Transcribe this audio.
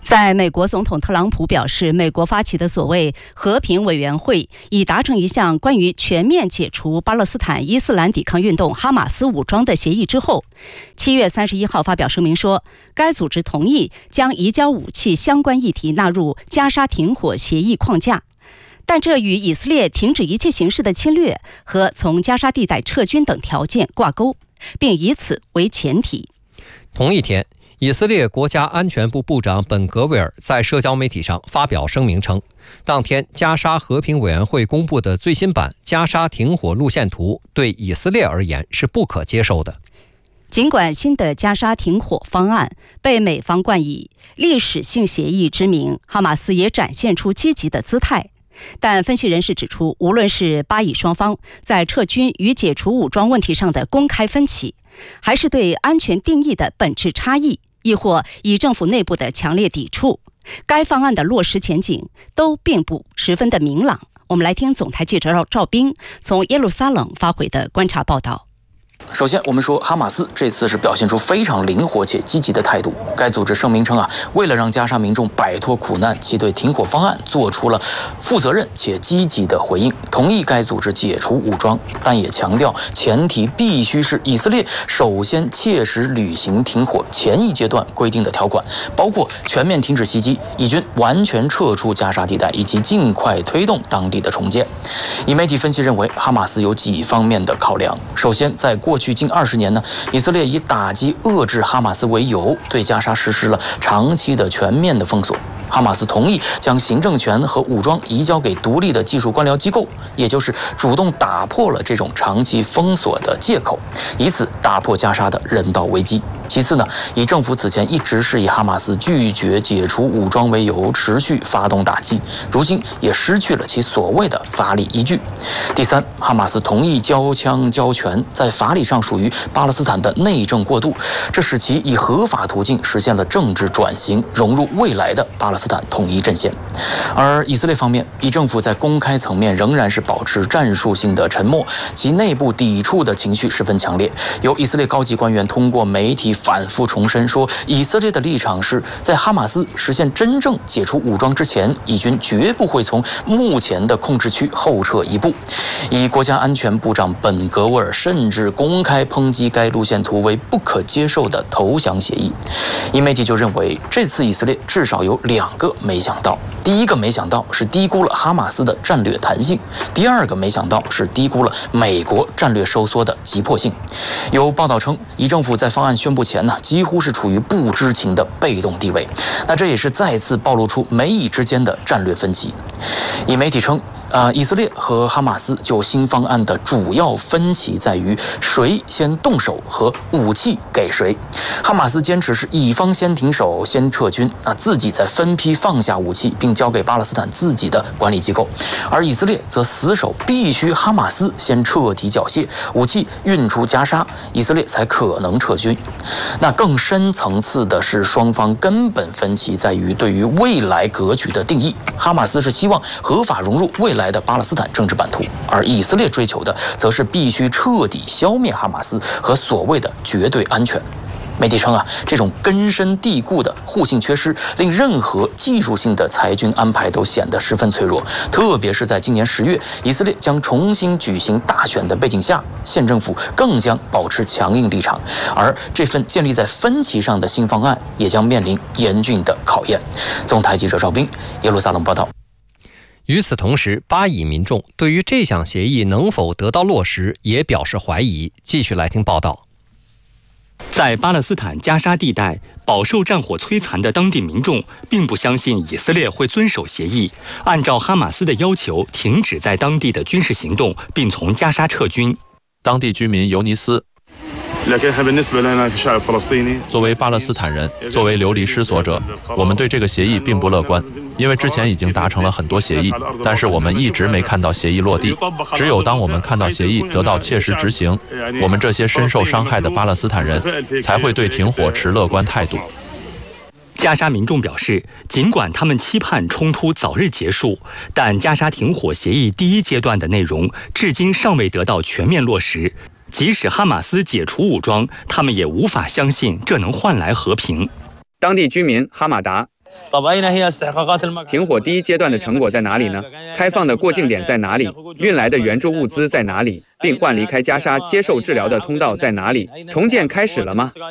在美国总统特朗普表示，美国发起的所谓和平委员会已达成一项关于全面解除巴勒斯坦伊斯兰抵抗运动哈马斯武装的协议之后，7月31号发表声明说，该组织同意将移交武器相关议题纳入加沙停火协议框架，但这与以色列停止一切形式的侵略和从加沙地带撤军等条件挂钩，并以此为前提。 同一天，以色列国家安全部部长本·格维尔在社交媒体上发表声明称，当天加沙和平委员会公布的最新版加沙停火路线图对以色列而言是不可接受的。 尽管新的加沙停火方案被美方冠以历史性协议之名，哈马斯也展现出积极的姿态，但分析人士指出，无论是巴以双方在撤军与解除武装问题上的公开分歧，还是对安全定义的本质差异，亦或以政府内部的强烈抵触，该方案的落实前景都并不十分的明朗。我们来听总台记者赵斌从耶路撒冷发回的观察报道。 首先，我们说哈马斯这次是表现出非常灵活且积极的态度。该组织声明称为了让加沙民众摆脱苦难，其对停火方案做出了负责任且积极的回应，同意该组织解除武装，但也强调前提必须是以色列首先切实履行停火前一阶段规定的条款，包括全面停止袭击、以军完全撤出加沙地带以及尽快推动当地的重建。以媒体分析认为，哈马斯有几方面的考量。首先，在过去近20年呢，以色列以打击遏制哈马斯为由，对加沙实施了长期的全面的封锁。哈马斯同意将行政权和武装移交给独立的技术官僚机构，也就是主动打破了这种长期封锁的借口，以此打破加沙的人道危机。其次呢，以政府此前一直是以哈马斯拒绝解除武装为由，持续发动打击，如今也失去了其所谓的法理依据。第三，哈马斯同意交枪交权，在法理上属于巴勒斯坦的内政过渡，这使其以合法途径实现了政治转型，融入未来的巴勒斯坦统一阵线。而以色列方面，以政府在公开层面仍然是保持战术性的沉默，其内部抵触的情绪十分强烈。有以色列高级官员通过媒体反复重申说，以色列的立场是在哈马斯实现真正解除武装之前，以军绝不会从目前的控制区后撤一步。以国家安全部长本·格维尔甚至公开抨击该路线图为不可接受的投降协议。一媒体就认为，这次以色列至少有2个没想到。第一个没想到是低估了哈马斯的战略弹性，第二个没想到是低估了美国战略收缩的急迫性。有报道称，以政府在方案宣布前呢，几乎是处于不知情的被动地位。那这也是再次暴露出美以之间的战略分歧。以媒体称，以色列和哈马斯就新方案的主要分歧在于谁先动手和武器给谁。哈马斯坚持是以方先停手先撤军，自己再分批放下武器并交给巴勒斯坦自己的管理机构，而以色列则死守必须哈马斯先彻底缴械，武器运出加沙，以色列才可能撤军。那更深层次的是，双方根本分歧在于对于未来格局的定义。哈马斯是希望合法融入未来的巴勒斯坦政治版图，而以色列追求的则是必须彻底消灭哈马斯和所谓的绝对安全。媒体称这种根深蒂固的互信缺失，令任何技术性的裁军安排都显得十分脆弱。特别是在今年10月，以色列将重新举行大选的背景下，县政府更将保持强硬立场，而这份建立在分歧上的新方案也将面临严峻的考验。总台记者赵斌，耶路撒冷报道。 与此同时，巴以民众对于这项协议能否得到落实也表示怀疑。继续来听报道。 在巴勒斯坦加沙地带饱受战火摧残的当地民众并不相信以色列会遵守协议，按照哈马斯的要求停止在当地的军事行动，并从加沙撤军。 当地居民尤尼斯，作为巴勒斯坦人，作为流离失所者，我们对这个协议并不乐观，因为之前已经达成了很多协议，但是我们一直没看到协议落地。只有当我们看到协议得到切实执行，我们这些深受伤害的巴勒斯坦人才会对停火持乐观态度。 加沙民众表示，尽管他们期盼冲突早日结束，但加沙停火协议第1阶段的内容至今尚未得到全面落实。即使哈马斯解除武装，他们也无法相信这能换来和平。 当地居民哈马达停火第一阶段的成果在哪里呢？开放的过境点在哪里？运来的援助物资在哪里？病患离开加沙接受治疗的通道在哪里？重建开始了吗？